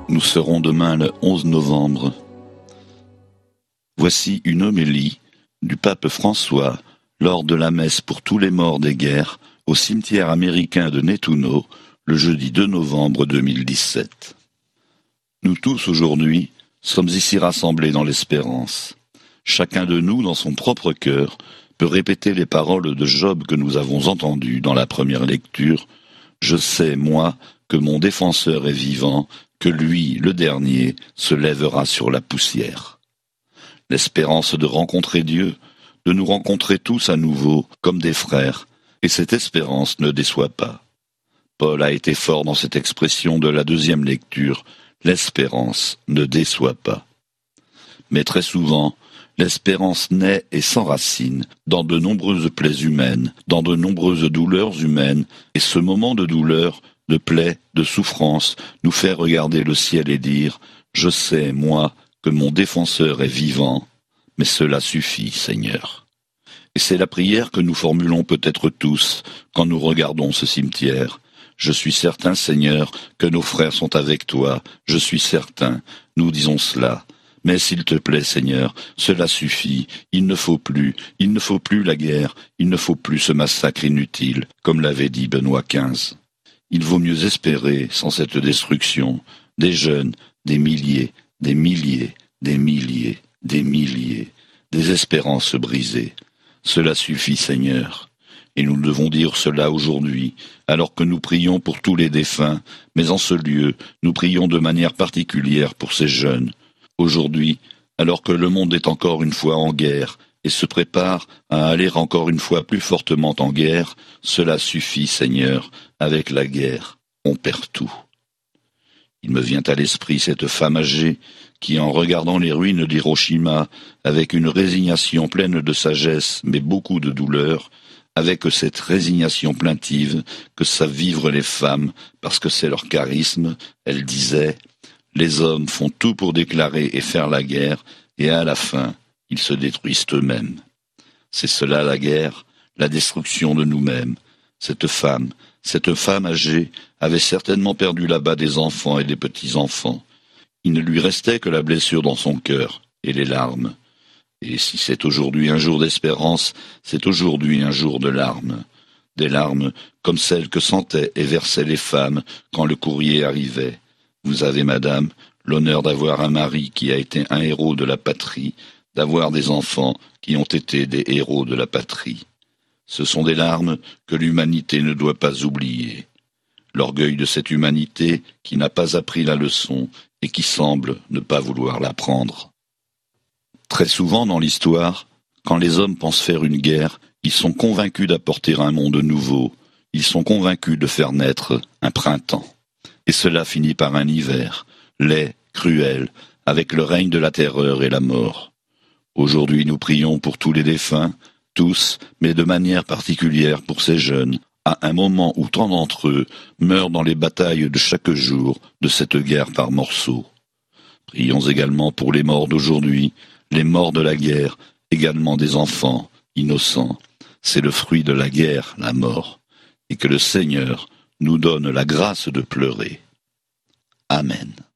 Nous serons demain le 11 novembre. Voici une homélie du pape François lors de la messe pour tous les morts des guerres au cimetière américain de Nettuno le jeudi 2 novembre 2017. Nous tous aujourd'hui sommes ici rassemblés dans l'espérance. Chacun de nous, dans son propre cœur, peut répéter les paroles de Job que nous avons entendues dans la première lecture. Je sais, moi, que mon défenseur est vivant, que lui, le dernier, se lèvera sur la poussière. L'espérance de rencontrer Dieu, de nous rencontrer tous à nouveau, comme des frères, et cette espérance ne déçoit pas. Paul a été fort dans cette expression de la deuxième lecture, l'espérance ne déçoit pas. Mais très souvent, l'espérance naît et s'enracine dans de nombreuses plaies humaines, dans de nombreuses douleurs humaines, et ce moment de douleur, de plaie, de souffrance, nous fait regarder le ciel et dire « Je sais, moi, que mon défenseur est vivant, mais cela suffit, Seigneur. » Et c'est la prière que nous formulons peut-être tous quand nous regardons ce cimetière. Je suis certain, Seigneur, que nos frères sont avec toi. Je suis certain, nous disons cela. Mais s'il te plaît, Seigneur, cela suffit. Il ne faut plus la guerre, il ne faut plus ce massacre inutile, comme l'avait dit Benoît XV. Il vaut mieux espérer, sans cette destruction, des jeunes, des milliers, des milliers, des milliers, des milliers, des espérances brisées. Cela suffit, Seigneur. Et nous devons dire cela aujourd'hui, alors que nous prions pour tous les défunts, mais en ce lieu, nous prions de manière particulière pour ces jeunes. Aujourd'hui, alors que le monde est encore une fois en guerre et se prépare à aller encore une fois plus fortement en guerre, cela suffit, Seigneur, avec la guerre, on perd tout. Il me vient à l'esprit cette femme âgée qui, en regardant les ruines d'Hiroshima, avec une résignation pleine de sagesse mais beaucoup de douleur, avec cette résignation plaintive que savent vivre les femmes parce que c'est leur charisme, elle disait « Les hommes font tout pour déclarer et faire la guerre, et à la fin, ils se détruisent eux-mêmes. C'est cela la guerre, la destruction de nous-mêmes. Cette femme âgée, avait certainement perdu là-bas des enfants et des petits-enfants. Il ne lui restait que la blessure dans son cœur et les larmes. Et si c'est aujourd'hui un jour d'espérance, c'est aujourd'hui un jour de larmes. Des larmes comme celles que sentaient et versaient les femmes quand le courrier arrivait. Vous avez, madame, l'honneur d'avoir un mari qui a été un héros de la patrie, d'avoir des enfants qui ont été des héros de la patrie. Ce sont des larmes que l'humanité ne doit pas oublier. L'orgueil de cette humanité qui n'a pas appris la leçon et qui semble ne pas vouloir l'apprendre. Très souvent dans l'histoire, quand les hommes pensent faire une guerre, ils sont convaincus d'apporter un monde nouveau, ils sont convaincus de faire naître un printemps. Et cela finit par un hiver, laid, cruel, avec le règne de la terreur et la mort. Aujourd'hui nous prions pour tous les défunts, tous, mais de manière particulière pour ces jeunes, à un moment où tant d'entre eux meurent dans les batailles de chaque jour de cette guerre par morceaux. Prions également pour les morts d'aujourd'hui, les morts de la guerre, également des enfants, innocents. C'est le fruit de la guerre, la mort, et que le Seigneur nous donne la grâce de pleurer. Amen.